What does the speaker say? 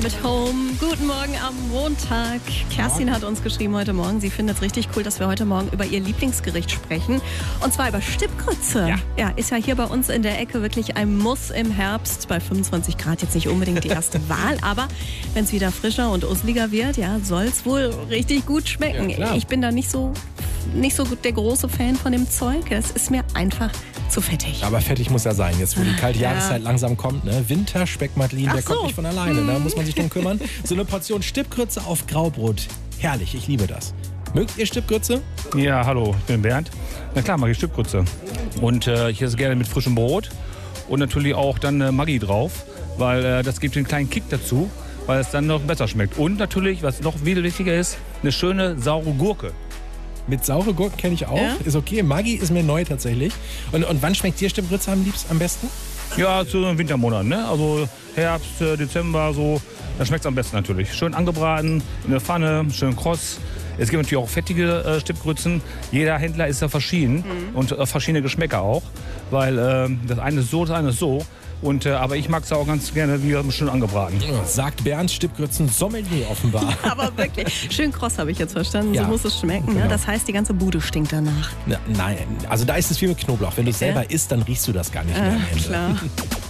mit Home. Guten Morgen am Montag. Kerstin hat uns geschrieben heute Morgen, sie findet es richtig cool, dass wir heute Morgen über ihr Lieblingsgericht sprechen. Und zwar über Stippgrütze. Ja, ist ja hier bei uns in der Ecke wirklich ein Muss im Herbst. Bei 25 Grad jetzt nicht unbedingt die erste Wahl, aber wenn es wieder frischer und useliger wird, ja, soll es wohl richtig gut schmecken. Ja, ich bin da nicht so der große Fan von dem Zeug. Es ist mir einfach zu fettig. Aber fettig muss er sein, jetzt wo die kalte Jahreszeit langsam kommt. Ne? Winter, Speckmatlin, der kommt nicht von alleine. Da muss man sich drum kümmern. So eine Portion Stippgrütze auf Graubrot. Herrlich, ich liebe das. Mögt ihr Stippgrütze? Ja, hallo, ich bin Bernd. Na klar, mag ich Stippgrütze. Und ich esse gerne mit frischem Brot und natürlich auch dann Maggi drauf, weil das gibt einen kleinen Kick dazu, weil es dann noch besser schmeckt. Und natürlich, was noch viel wichtiger ist, eine schöne saure Gurke. Mit saure Gurken kenne ich auch. Ja? Ist okay. Maggi ist mir neu tatsächlich. Und wann schmeckt dir Stippgrütze am besten? Ja, zu den Wintermonaten, ne? Also Herbst, Dezember, so. Da schmeckt es am besten natürlich. Schön angebraten, in der Pfanne, schön kross. Es gibt natürlich auch fettige Stippgrützen. Jeder Händler ist ja verschieden und verschiedene Geschmäcker auch. Weil das eine ist so, das eine ist so. Aber ich mag es auch ganz gerne wieder schön angebraten. Sagt Bernd, Stippgrützen Sommelier offenbar. Aber wirklich, schön kross habe ich jetzt verstanden. Ja, so muss es schmecken. genau. Ne? Das heißt, die ganze Bude stinkt danach. Nein, also da ist es wie mit Knoblauch. Wenn du es selber isst, dann riechst du das gar nicht mehr am Ende. Klar.